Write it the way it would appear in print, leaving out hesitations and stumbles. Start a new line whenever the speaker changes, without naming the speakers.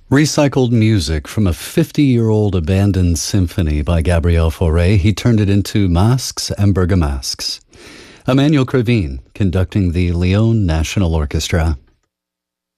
Recycled music from a 50-year-old abandoned symphony by Gabriel Fauré. He turned it into Masques and Bergamasques. Emmanuel Crevin conducting the Lyon National Orchestra.